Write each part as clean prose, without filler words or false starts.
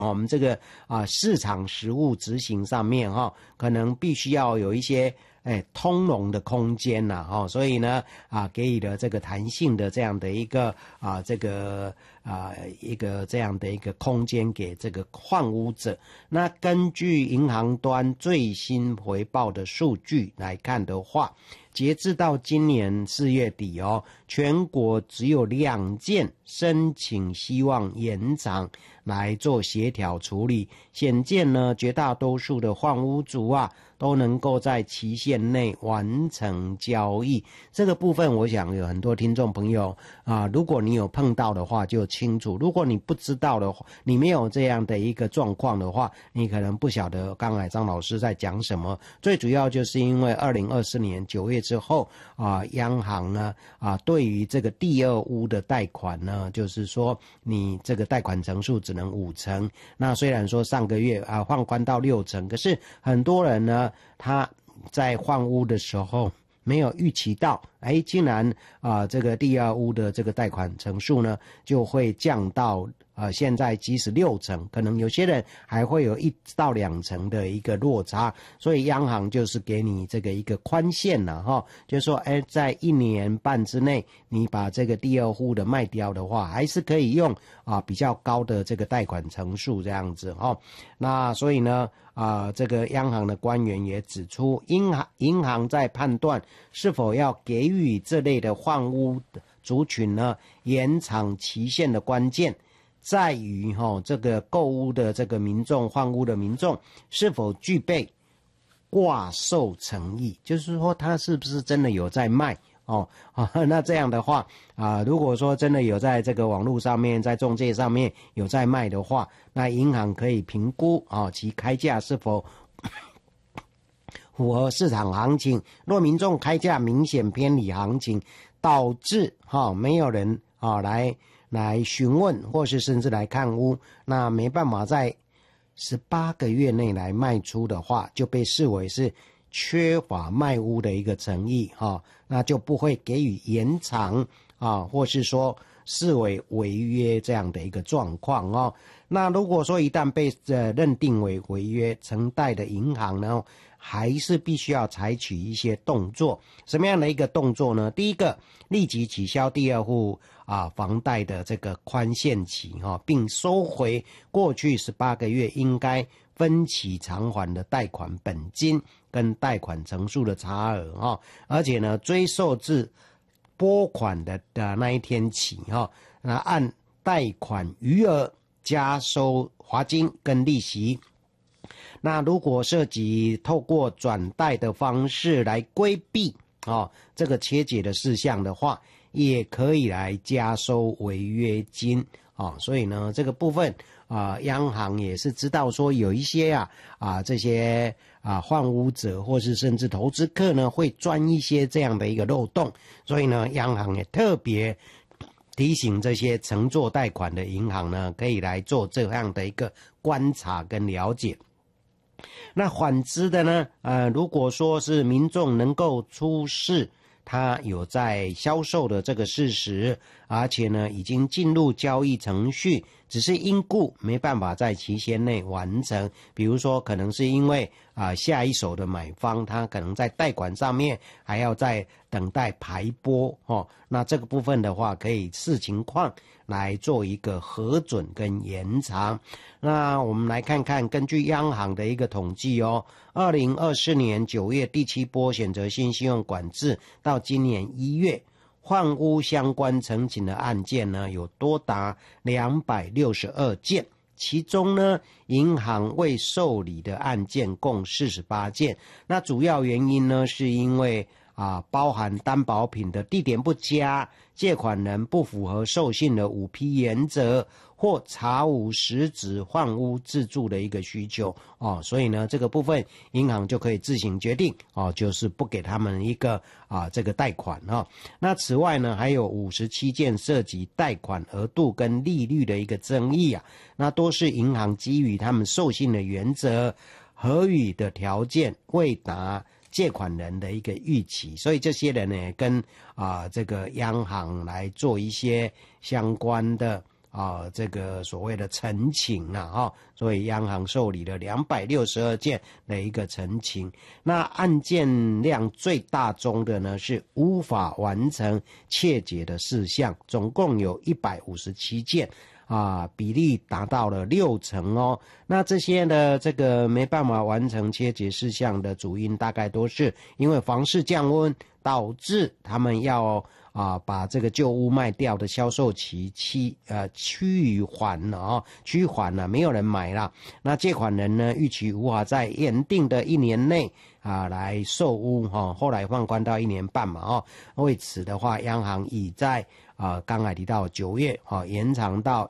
我们这个市场实务执行上面可能必须要有一些通融的空间呐，所以呢给予了这个弹性的这样的一个一个这样的一个空间给这个换屋者。那根据银行端最新回报的数据来看的话，截至到今年4月底全国只有2件申请希望延长来做协调处理，显见呢绝大多数的换屋族都能够在期限内完成交易。这个部分我想有很多听众朋友如果你有碰到的话就清楚，如果你不知道的话，你没有这样的一个状况的话，你可能不晓得刚才张老师在讲什么。最主要就是因为2024年9月之后央行呢对于这个第二屋的贷款呢，就是说你这个贷款成数只能5成。那虽然说上个月放宽到6成，可是很多人呢他在换屋的时候没有预期到，竟然这个第二屋的这个贷款成数呢就会降到现在即使6成，可能有些人还会有1到2成的一个落差。所以央行就是给你这个一个宽限就是说在1年半之内你把这个第二户的卖掉的话，还是可以用比较高的这个贷款成数这样子那所以呢这个央行的官员也指出，银行在判断是否要给予这类的换屋族群呢延长期限的关键在于这个购屋的这个民众，换屋的民众是否具备挂售诚意，就是说他是不是真的有在卖那这样的话如果说真的有在这个网络上面，在中介上面有在卖的话，那银行可以评估其开价是否符合市场行情。若民众开价明显偏离行情，导致没有人来询问或是甚至来看屋，那没办法在18个月内来卖出的话，就被视为是缺乏卖屋的一个诚意那就不会给予延长或是说视为违约这样的一个状况那如果说一旦被认定为违约，承贷的银行呢还是必须要采取一些动作。什么样的一个动作呢？第一个，立即取消第二户房贷的这个宽限期并收回过去18个月应该分期偿还的贷款本金跟贷款成数的差额而且呢追溯至拨款的那一天起那按贷款余额加收罚金跟利息。那如果涉及透过转贷的方式来规避这个切结的事项的话，也可以来加收违约金所以呢这个部分央行也是知道说有一些这些换屋者或是甚至投资客呢会钻一些这样的一个漏洞，所以呢央行也特别提醒这些承做贷款的银行呢可以来做这样的一个观察跟了解。那反之的呢如果说是民众能够出示他有在销售的这个事实，而且呢已经进入交易程序，只是因故没办法在期限内完成，比如说可能是因为下一手的买方他可能在贷款上面还要再等待排拨那这个部分的话可以视情况来做一个核准跟延长。那我们来看看根据央行的一个统计2024年9月第7波选择性信用管制到今年1月换屋相关呈请的案件呢有多达262件，其中呢银行未受理的案件共48件。那主要原因呢是因为包含担保品的地点不佳，借款人不符合授信的5P 原则，或查无实质换屋自住的一个需求所以呢这个部分银行就可以自行决定就是不给他们一个这个贷款那此外呢还有57件涉及贷款额度跟利率的一个争议那都是银行基于他们授信的原则合予的条件未达借款人的一个预期，所以这些人呢跟这个央行来做一些相关的这个所谓的陈情所以央行受理了262件的一个陈情。那案件量最大宗的呢是无法完成切结的事项，总共有157件。比例达到了60%哦。那这些的这个没办法完成切结事项的主因，大概都是因为房市降温，导致他们要把这个旧屋卖掉的销售期趋缓了没有人买了。那借款人呢，预期无法在原定的1年内来售屋后来放宽到1年半嘛为此的话，央行已在刚才提到9月延长到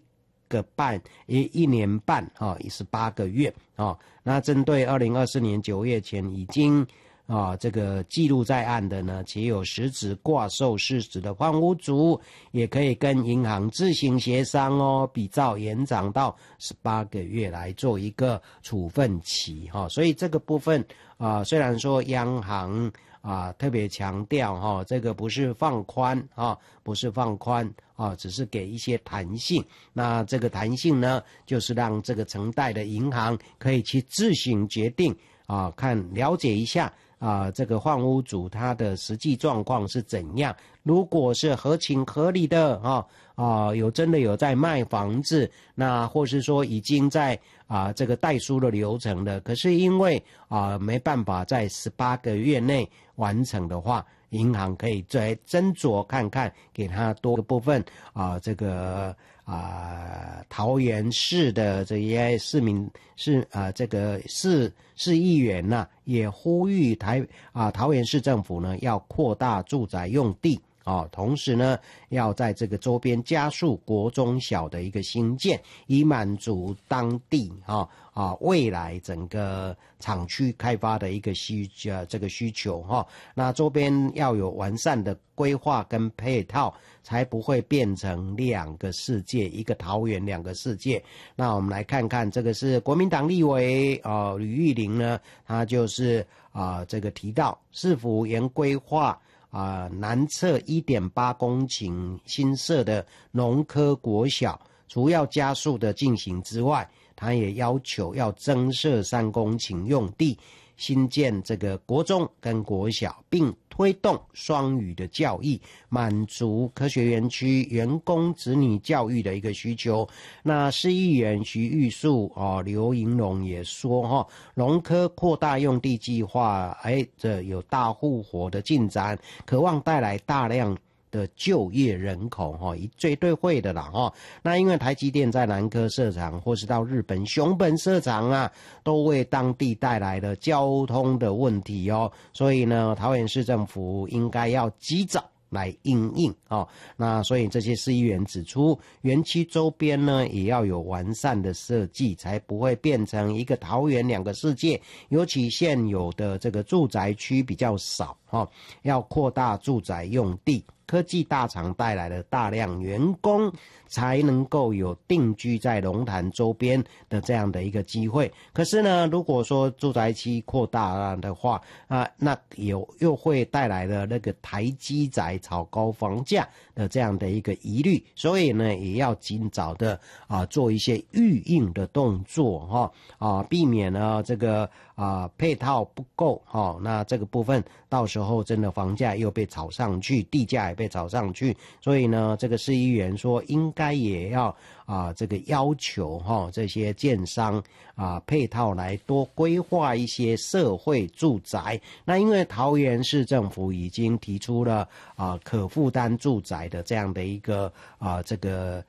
1年半18个月那针对2024年9月前已经这个记录在案的呢，且有实质挂售事实的换屋族，也可以跟银行自行协商比照延长到18个月来做一个处分期所以这个部分虽然说央行特别强调这个不是放宽不是放宽只是给一些弹性。那这个弹性呢，就是让这个承贷的银行可以去自行决定了解一下这个换屋主他的实际状况是怎样。如果是合情合理的真的有在卖房子，那或是说已经在这个代书的流程的，可是因为没办法在18个月内完成的话，银行可以再斟酌看看，给他多个部分这个桃园市的这些市民这个市议员也呼吁桃园市政府呢要扩大住宅用地同时呢要在这个周边加速国中小的一个兴建，以满足当地未来整个厂区开发的一个需求那周边要有完善的规划跟配套，才不会变成2个世界，一个桃园2个世界。那我们来看看，这个是国民党立委吕玉玲呢，他就是这个提到市府原规划南侧1.8公顷新设的农科国小，除要加速的进行之外，他也要求要增设3公顷用地，新建这个国中跟国小，并推动双语的教育，满足科学园区员工子女教育的一个需求。那市议员徐玉树刘盈龙也说农科扩大用地计划这有大复活的进展，渴望带来大量的就业人口绝对会的啦那因为台积电在南科设厂，或是到日本熊本设厂都为当地带来了交通的问题所以呢桃园市政府应该要及早来因应那所以这些市议员指出，园区周边呢也要有完善的设计，才不会变成一个桃园2个世界。尤其现有的这个住宅区比较少要扩大住宅用地，科技大厂带来了大量员工，才能够有定居在龙潭周边的这样的一个机会。可是呢，如果说住宅区扩大的话那又会带来了那个台积宅炒高房价的这样的一个疑虑，所以呢也要尽早的做一些预应的动作避免呢这个配套不够那这个部分到时候真的房价又被炒上去，地价也被炒上去。所以呢这个市议员说应该也要这个要求这些建商配套来多规划一些社会住宅。那因为桃园市政府已经提出了可负担住宅的这样的一个这个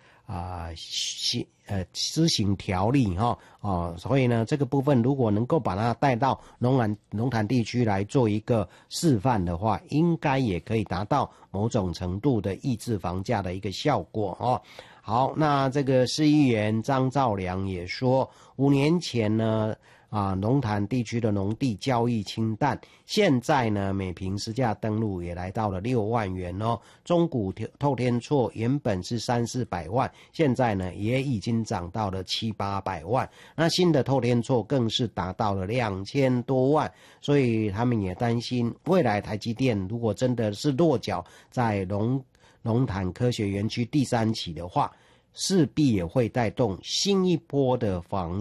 施行条例所以呢这个部分如果能够把它带到龙潭地区来做一个示范的话，应该也可以达到某种程度的抑制房价的一个效果好，那这个市议员张兆良也说，5年前呢龙潭地区的农地交易清淡，现在呢每坪实价登录也来到了6万元中古透天厝原本是300-400万，现在呢也已经涨到了700-800万，那新的透天厝更是达到了2000多万。所以他们也担心，未来台积电如果真的是落脚在龙潭科学园区第3期的话， 势必也会带动新一波的房